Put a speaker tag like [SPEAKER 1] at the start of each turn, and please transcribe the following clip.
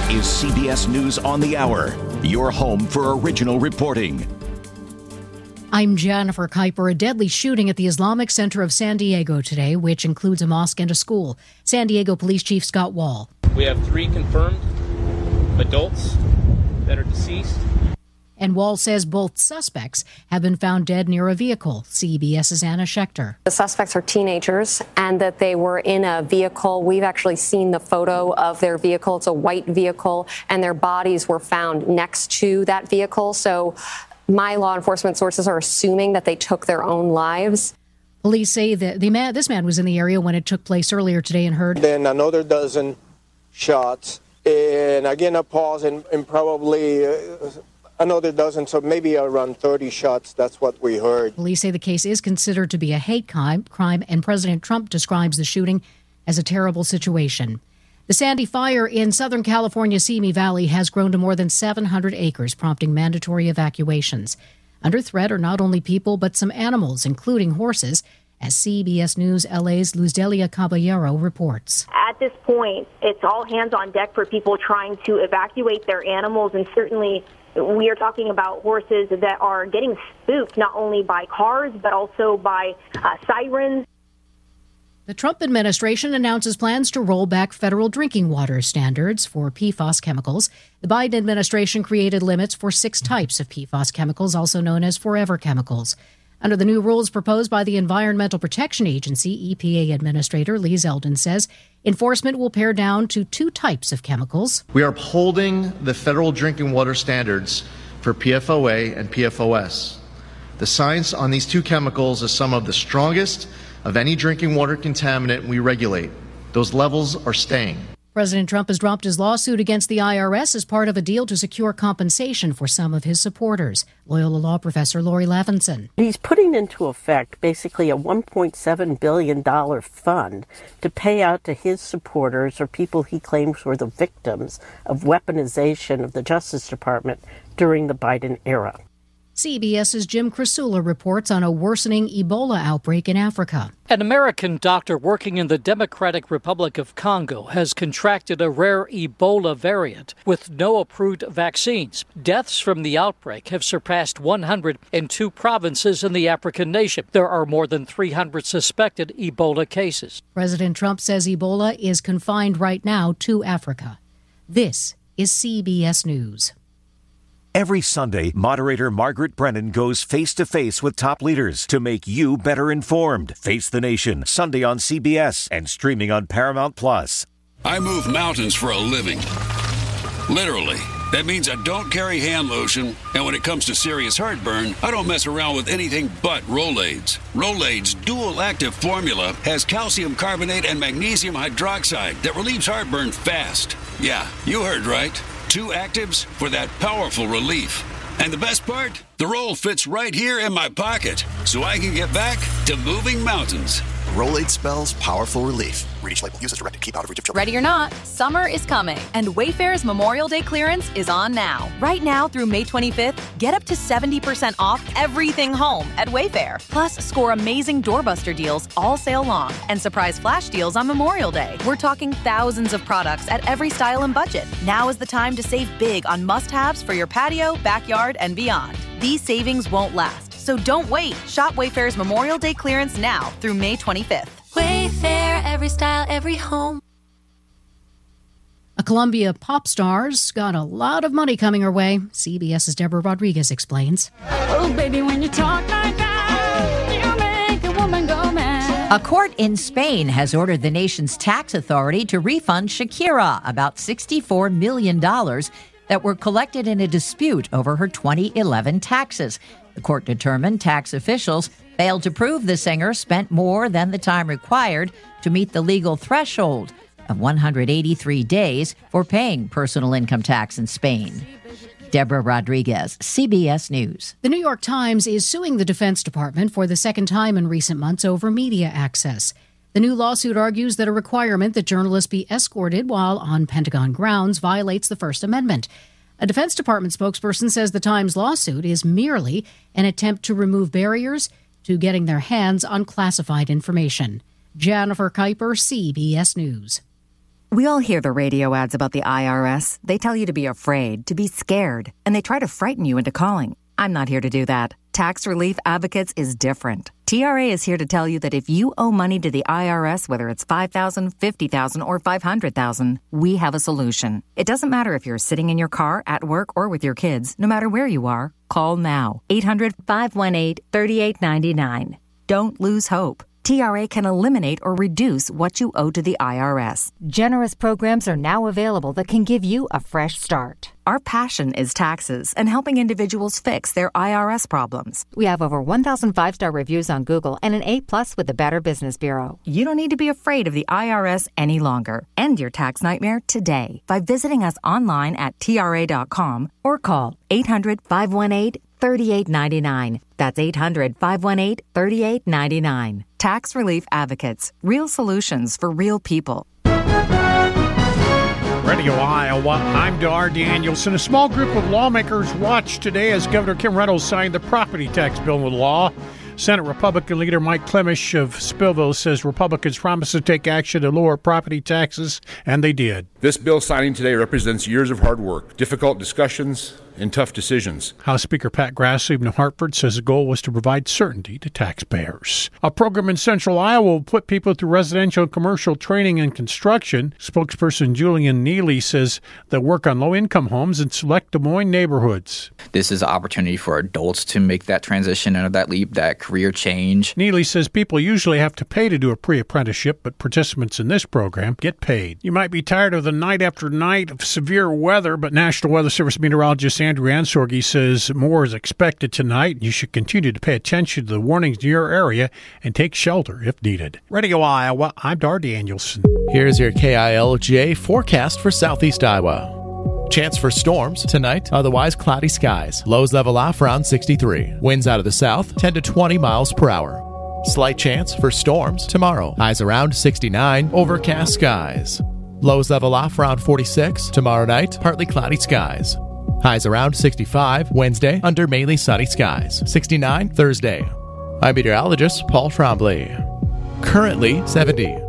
[SPEAKER 1] is CBS News on the Hour, your home for original reporting.
[SPEAKER 2] I'm Jennifer Kuiper. A deadly shooting at the Islamic Center of San Diego today, which includes a mosque and a school. San Diego Police Chief Scott Wall.
[SPEAKER 3] We have 3 confirmed adults that are deceased.
[SPEAKER 2] And Wall says both suspects have been found dead near a vehicle. CBS's Anna Schechter.
[SPEAKER 4] The suspects are teenagers and that they were in a vehicle. We've actually seen the photo of their vehicle. It's a white vehicle, and their bodies were found next to that vehicle. So my law enforcement sources are assuming that they took their own lives.
[SPEAKER 2] Police say that this man was in the area when it took place earlier today and heard.
[SPEAKER 5] Then another dozen shots, and again a pause, and probably another dozen, so maybe around 30 shots. That's what we heard.
[SPEAKER 2] Police say the case is considered to be a hate crime, and President Trump describes the shooting as a terrible situation. The Sandy fire in Southern California's Simi Valley has grown to more than 700 acres, prompting mandatory evacuations. Under threat are not only people, but some animals, including horses, as CBS News LA's Luzdelia Caballero reports.
[SPEAKER 6] At this point, it's all hands on deck for people trying to evacuate their animals, and certainly we are talking about horses that are getting spooked not only by cars, but also by sirens.
[SPEAKER 2] The Trump administration announces plans to roll back federal drinking water standards for PFAS chemicals. The Biden administration created limits for 6 types of PFAS chemicals, also known as forever chemicals. Under the new rules proposed by the Environmental Protection Agency, EPA Administrator Lee Zeldin says enforcement will pare down to 2 types of chemicals.
[SPEAKER 7] We are upholding the federal drinking water standards for PFOA and PFOS. The science on these 2 chemicals is some of the strongest of any drinking water contaminant we regulate. Those levels are staying.
[SPEAKER 2] President Trump has dropped his lawsuit against the IRS as part of a deal to secure compensation for some of his supporters. Loyola Law Professor Lori Levinson.
[SPEAKER 8] He's putting into effect basically a $1.7 billion fund to pay out to his supporters or people he claims were the victims of weaponization of the Justice Department during the Biden era.
[SPEAKER 2] CBS's Jim Krasula reports on a worsening Ebola outbreak in Africa.
[SPEAKER 9] An American doctor working in the Democratic Republic of Congo has contracted a rare Ebola variant with no approved vaccines. Deaths from the outbreak have surpassed 100 in 2 provinces in the African nation. There are more than 300 suspected Ebola cases.
[SPEAKER 2] President Trump says Ebola is confined right now to Africa. This is CBS News.
[SPEAKER 1] Every Sunday, moderator Margaret Brennan goes face-to-face with top leaders to make you better informed. Face the Nation, Sunday on CBS and streaming on Paramount+.
[SPEAKER 10] I move mountains for a living. Literally. That means I don't carry hand lotion, and when it comes to serious heartburn, I don't mess around with anything but Rolaids. Rolaids' dual-active formula has calcium carbonate and magnesium hydroxide that relieves heartburn fast. Yeah, you heard right. 2 actives for that powerful relief. And the best part? The roll fits right here in my pocket, so I can get back to moving mountains.
[SPEAKER 11] Rolaids spells powerful relief. Read each label. Use as directed. Keep out of reach of children.
[SPEAKER 12] Ready or not, summer is coming, and Wayfair's Memorial Day clearance is on now. Right now through May 25th, get up to 70% off everything home at Wayfair. Plus, score amazing doorbuster deals all sale long and surprise flash deals on Memorial Day. We're talking thousands of products at every style and budget. Now is the time to save big on must-haves for your patio, backyard, and beyond. These savings won't last, so don't wait. Shop Wayfair's Memorial Day clearance now through May 25th.
[SPEAKER 13] Wayfair, every style, every home.
[SPEAKER 2] A Columbia pop star's got a lot of money coming her way. CBS's Deborah Rodriguez explains.
[SPEAKER 14] Oh, baby, when you talk like that, you make a woman go mad.
[SPEAKER 15] A court in Spain has ordered the nation's tax authority to refund Shakira about $64 million that were collected in a dispute over her 2011 taxes. The court determined tax officials failed to prove the singer spent more than the time required to meet the legal threshold of 183 days for paying personal income tax in Spain. Deborah Rodriguez, CBS News.
[SPEAKER 2] The New York Times is suing the Defense Department for the second time in recent months over media access. The new lawsuit argues that a requirement that journalists be escorted while on Pentagon grounds violates the First Amendment. A Defense Department spokesperson says the Times lawsuit is merely an attempt to remove barriers to getting their hands on classified information. Jennifer Kuiper, CBS News.
[SPEAKER 16] We all hear the radio ads about the IRS. They tell you to be afraid, to be scared, and they try to frighten you into calling. I'm not here to do that. Tax Relief Advocates is different. TRA is here to tell you that if you owe money to the IRS, whether it's $5,000, $50,000, or $500,000, we have a solution. It doesn't matter if you're sitting in your car, at work, or with your kids. No matter where you are, call now. 800-518-3899. Don't lose hope. TRA can eliminate or reduce what you owe to the IRS.
[SPEAKER 17] Generous programs are now available that can give you a fresh start.
[SPEAKER 16] Our passion is taxes and helping individuals fix their IRS problems.
[SPEAKER 17] We have over 1,000 five-star reviews on Google and an A+ with the Better Business Bureau.
[SPEAKER 16] You don't need to be afraid of the IRS any longer. End your tax nightmare today by visiting us online at TRA.com or call 800-518-3899. That's 800-518-3899. Tax Relief Advocates. Real solutions for real people.
[SPEAKER 18] Radio Iowa, I'm Dar Danielson. A small group of lawmakers watched today as Governor Kim Reynolds signed the property tax bill into law. Senate Republican leader Mike Clemish of Spillville says Republicans promised to take action to lower property taxes, and they did.
[SPEAKER 19] This bill signing today represents years of hard work, difficult discussions, and tough decisions.
[SPEAKER 18] House Speaker Pat Grassley of New Hartford says the goal was to provide certainty to taxpayers. A program in central Iowa will put people through residential and commercial training and construction. Spokesperson Julian Neely says they'll work on low-income homes in select Des Moines neighborhoods.
[SPEAKER 20] This is an opportunity for adults to make that transition and that leap, that career change.
[SPEAKER 18] Neely says people usually have to pay to do a pre-apprenticeship, but participants in this program get paid. You might be tired of the night after night of severe weather, but National Weather Service meteorologist Andrew Ansorgi says more is expected tonight. You should continue to pay attention to the warnings in your area and take shelter if needed. Radio Iowa, I'm Dar Danielson.
[SPEAKER 21] Here's your KILJ forecast for Southeast Iowa. Chance for storms tonight, otherwise cloudy skies. Lows level off around 63. Winds out of the south, 10 to 20 miles per hour. Slight chance for storms tomorrow. Highs around 69, overcast skies. Lows level off around 46. Tomorrow night, partly cloudy skies. Highs around 65 Wednesday under mainly sunny skies. 69 Thursday. I'm meteorologist Paul Trombley. Currently 70.